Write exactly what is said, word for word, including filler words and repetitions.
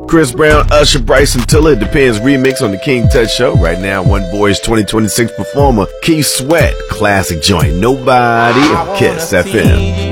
Chris Brown, Usher, Bryson Tiller, It Depends remix on the King Tut Show. Right now, One Boy's twenty twenty-six performer, Keith Sweat, classic joint, Nobody on Kiss F M.